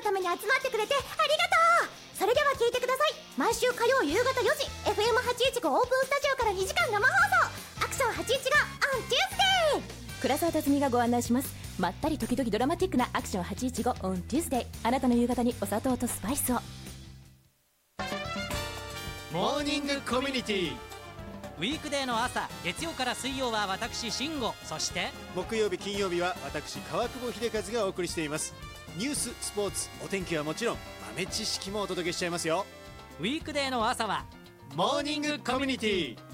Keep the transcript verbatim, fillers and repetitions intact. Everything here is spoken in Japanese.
ために集まってくれてありがとう。それでは聞いてください。毎週火曜夕方よじ エフエムはちじゅういちご オープンスタジオからにじかん生放送アクションはちじゅういちが on Tuesday。 倉沢辰巳がご案内します。まったり時々ドラマティックなアクションはちじゅういちご on Tuesday。 あなたの夕方にお砂糖とスパイスを。 モーニングコミュニティ。 ウィークデーの朝、月曜から水曜は私慎吾、そして木曜日金曜日は私川久保秀和がお送りしています。ニュース、スポーツ、お天気はもちろん豆知識もお届けしちゃいますよ。 ウィークデーの朝はモーニングコミュニティ。